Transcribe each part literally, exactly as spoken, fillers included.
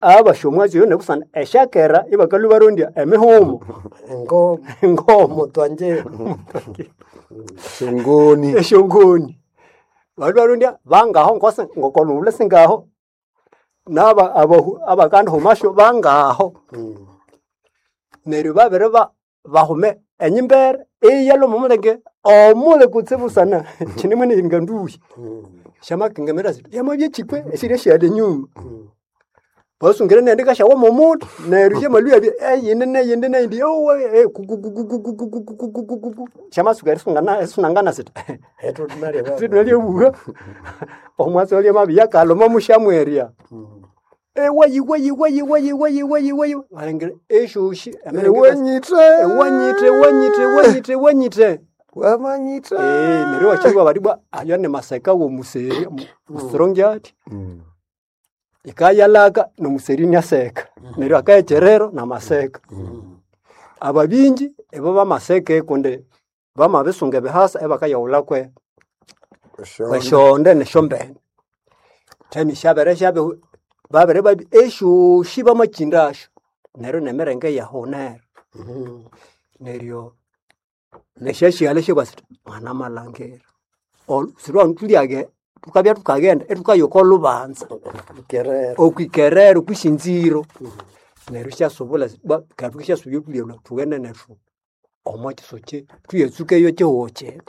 aba shomwazi yo nekusana eshakera ibakalu barondia emihomo Ngo ngomo mutwanje. Shongoni. eshongoni bantu barondia bangaho ngose ngokolo ulesingaho naba abahu abakandi homasho bangaho neryo babere ba bahume enyimbere eyalo mumulenge omule kutsebusana chinimwe ninganduyi shama kingemera zito yamabye chikwe esire shade nyuma basungere nende kashawo momutu neryo shamaluya bi eyinde ne yinde ne ndi owe shama sugere sungana sunangana zito Eto tunare ba. tunali ubuga omwaso ali mabiya kaloma mushamweria e wayi wayi wayi wayi wayi wayi wayi walengere eshushi Wanyite. wanyite wanyite wanyite wanyite Wamanyite. eh neryo wachirwa baribwa ayane maseka wo museri musrongyati ikayalaka no museri nyaseka neryo akayecherero na maseka ababinji ebo bamaseke kunde bama besunge behasa ebakayaula kwe kweshonde neshombene temi shabere shabe babere babi eshu shiba machindasho neryo nemerenge ya honera neryo neshashi yale shibasita mwana malangera ol sirwa ntuliage tukabya tukagenda etukayoko lubanza Kerero. okwikerero kwishinziro neryo shasobula katukisha suyo kuliyona tugende nesho omachisoche tuyetsuke yo chehoche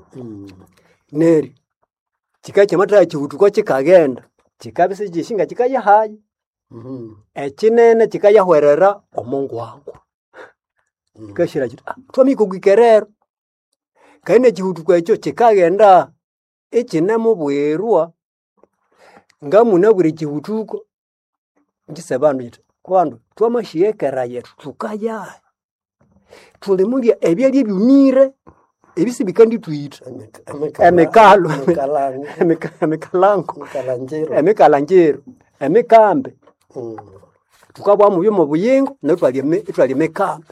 neri chikache mataya chihutuko chikagenda chikabise jishinga chikaya hayi echinene chikaya hwerera omongo wangu kashira chita ah, twamiko kwikerero kaine chihutuko echo chikagenda echine mubwerwa ngamuna buri chihutuko ndise bandu chita kwandu twamashiyekera yetu tukaya tulimulia ebyali byunire ebisi bikandi tuita emekalo Mekalango. emekalango Mekalanjero. emekalanjero emekambe tukabwa mu byo mu buyingo netwali netwali mekambe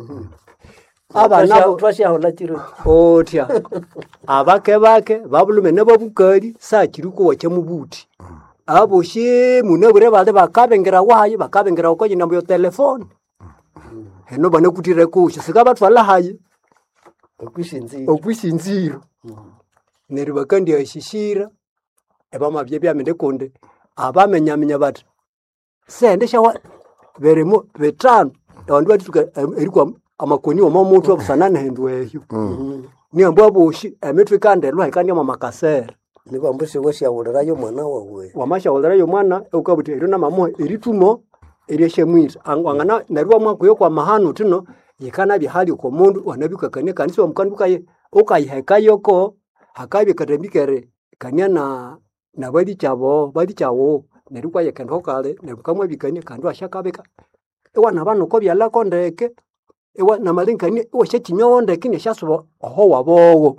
abana bo Twashahola chiro. otya abake bake babulume nababukali sakiruko wache mubuti abo she munabure bade bakabengera waye bakabengera ukoje nambo yo telefone heno bane kutire kusha sikabatwala haye Okwishinzi. okwishinziro neryo bakandi yashishira ebamabye byamende konde abamenyamenya bati sende shawa beremo betano abantu batuka erikwa amakoni omamuntu obusanana hendweyo ni ambo aboshi emitwe kandelwa ikandi amakasera Niko ambushe washahulirayo mwana wawe. wamashawolera yo mwana eukabuti ero na mamo eritumo eryeshemwita angwana nerwa mwako yo kwa mahano tino yikana bihali ko mundu wanabikakane kanisi wa mkanduka ye ukayihekayoko hakabi katembikere kanya na na bali chabo bali chawo nerukwa yekendo kale nebukamwe bikanye kandu ashakabeka ewa nabano ko byala kondeke ewa na malinkani ewa shechinyonde kine shasubo oho wabowo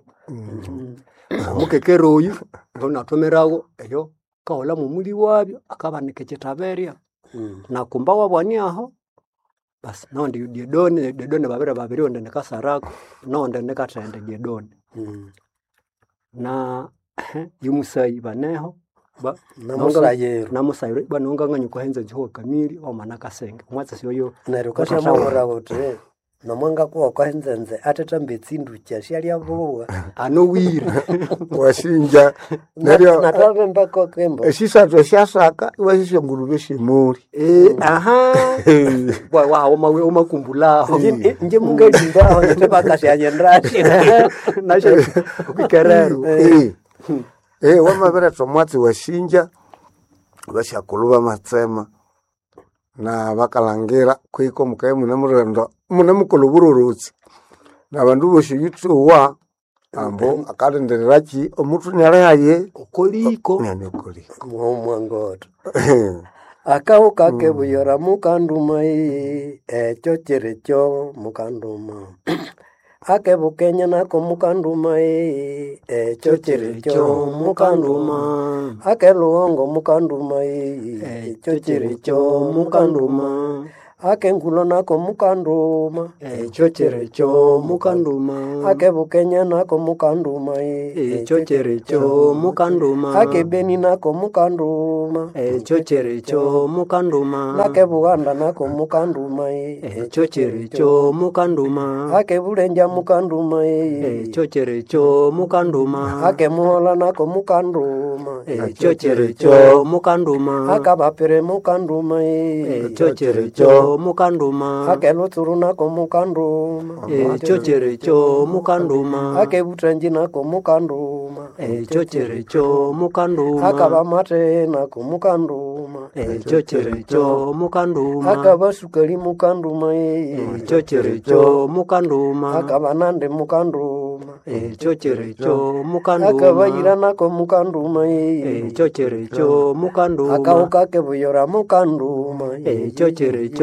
mukekero uyu ngona tomerago eyo kaola mu muri wabyo akabanike chitaberia na kumbawa bwani aho basi nondi diedone diedone babere babiri onde nekasarako nonde nekatende diedone na yumusai baneho ba Namusayero. namusayiro bwana unganganya kuhenza jiho kamili o manaka senge mwatsa siyo Neryo kashamura kuti nomwanga kuwa kwahenzenze ateta mbetsindu chashali avuwa. ano wiri Washinja. Neryo Natabe mbako kembo. eshisato shasaka washisho ngurube shimuri. eh aha wa wa oma oma kumbulaho Nje nje mungelimba ntepa kasi ajendrashi. nashe kukerero Eh. Eh wamabera tomwatsi washinja bashakuluba matsema na bakalangira kwiko mukaye mune murendo mune mukulubururutsi na bandu boshiyitsuwa ambo akalendererachi omutu nyale haye koliko nene koliko Mwangoto. Akao kake buyora mukandumai echo cherecho mukanduma. Ake bukenya nako mukandumai echo cherecho mukanduma. Ake luongo mukandumai echo cherecho mukanduma. akengulo nako mukanduma ekyo kyerekyo mukanduma akebukenya nako mukanduma ekyo kyerekyo mukanduma akebeni nako mukanduma ekyo kyerekyo mukanduma nakebughanda nako mukanduma ekyo kyerekyo mukanduma akebulenja mukanduma ekyo kyerekyo mukanduma akemuhola nako mukanduma ekyo kyerekyo mukanduma akabapire mukanduma ekyo kyerekyo mukanduma akelutsuru nako mukanduma ekyo kyerekyo mukanduma akebutanji nako mukanduma ekyo kyerekyo mukanduma akabamate nako mukanduma ekyo kyerekyo mukanduma akabasukali mukanduma ekyo kyerekyo mukanduma akabanande mukanduma ekyo kyerekyo mukanduma akabayira nako mukanduma ekyo kyerekyo mukanduma akauka kebuyora mukanduma ekyo kyerekyo